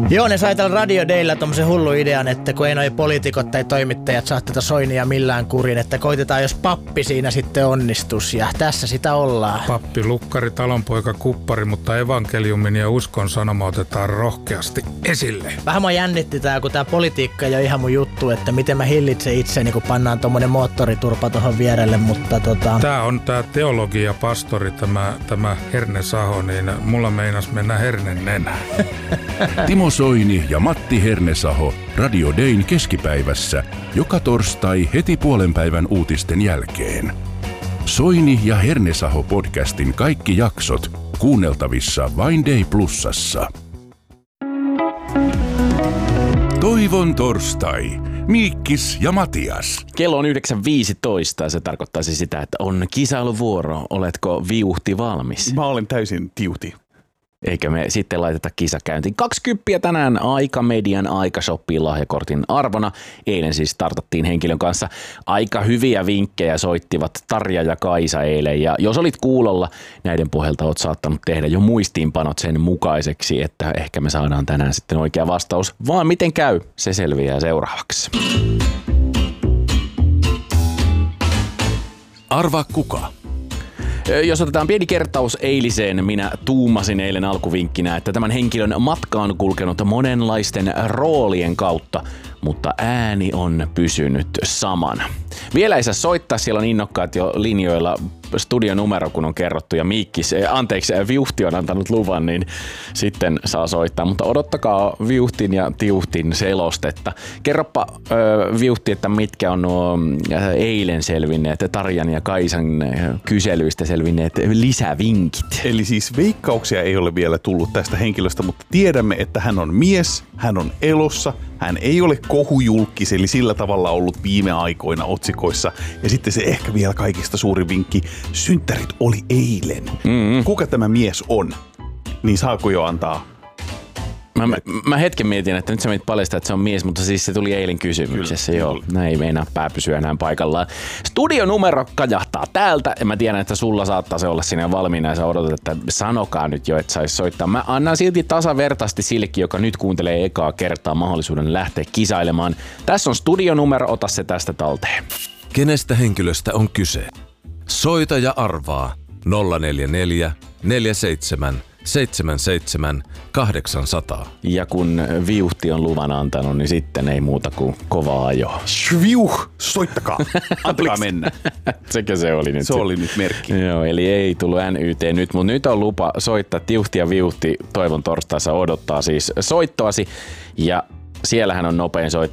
Joo, ne sai tällä Radio Daylla tommosen hullu idean, että kun ei noi poliitikot tai toimittajat saa tätä Soinia millään kurin, että koitetaan jos pappi siinä sitten onnistus ja tässä sitä ollaan. Pappi, lukkari, talonpoika, kuppari, mutta evankeliumin ja uskon sanoma otetaan rohkeasti esille. Vähän mua jännitti tää, kun tää politiikka ei ole ihan mun juttu, että miten mä hillitsen itseni, kun pannaan tommonen moottoriturpa tohon vierelle, mutta Tää on tää teologia, pastori, tämä Herne Saho, niin mulla meinas mennä hernen nenään. Timo Soini ja Matti Hernesaho Radio Dayn keskipäivässä joka torstai heti puolenpäivän uutisten jälkeen. Soini ja Hernesaho podcastin kaikki jaksot kuunneltavissa vain Day Plusassa. Toivon torstai. Miikkis ja Matias. Kello on 9.15. Se tarkoittaisi sitä, että on kisailuvuoro. Oletko viuhti valmis? Mä olen täysin tiuhti. Eikö me sitten laiteta kisa käyntiin? 20 tänään Aika-median Aika-shoppiin lahjakortin arvona. Eilen siis startattiin henkilön kanssa. Aika hyviä vinkkejä soittivat Tarja ja Kaisa eilen. Ja jos olit kuulolla, näiden pohjalta oot saattanut tehdä jo muistiinpanot sen mukaiseksi, että ehkä me saadaan tänään sitten oikea vastaus. Vaan miten käy, se selviää seuraavaksi. Arvaa kuka? Jos otetaan pieni kertaus eiliseen, minä tuumasin eilen alkuvinkkinä, että tämän henkilön matka on kulkenut monenlaisten roolien kautta, mutta ääni on pysynyt samana. Vielä ei saa soittaa, siellä on innokkaat jo linjoilla studionumero, kun on kerrottu ja Viuhti on antanut luvan, niin sitten saa soittaa. Mutta odottakaa Viuhtin ja Tiuhtin selostetta. Kerropa Viuhti, että mitkä on nuo eilen selvinneet, Tarjan ja Kaisan kyselyistä selvinneet lisävinkit. Eli siis veikkauksia ei ole vielä tullut tästä henkilöstä, mutta tiedämme, että hän on mies, hän on elossa, hän ei ole kohujulkis, eli sillä tavalla ollut viime aikoina otsikoissa. Ja sitten se ehkä vielä kaikista suuri vinkki, synttärit oli eilen. Kuka tämä mies on? Niin saako jo antaa? Mä hetken mietin, että nyt sä meitä paljastaa, että se on mies, mutta siis se tuli eilen kysymyksessä. Kyllä. Joo, näin ei meinaa pää pysyä enää paikallaan. Studionumero kajahtaa täältä ja mä tiedän, että sulla saattaa se olla siinä valmiina ja sä odotat, että sanokaa nyt jo, että sais soittaa. Mä annan silti tasavertaisesti sillekin, joka nyt kuuntelee ekaa kertaa mahdollisuuden lähteä kisailemaan. Tässä on studionumero, ota se tästä talteen. Kenestä henkilöstä on kyse? Soita ja arvaa 044 47 77 800. Ja kun Viuhti on luvan antanut, niin sitten ei muuta kuin kovaa ajoa. Shviuh! Soittakaa! Antakaa mennä. Sekö se oli nyt? Se oli nyt merkki. Joo, eli ei tullut NYT nyt, mutta nyt on lupa soittaa. Tiuhti ja Viuhti toivon torstaissa odottaa siis soittoasi. Ja siellähän on nopein soittaja.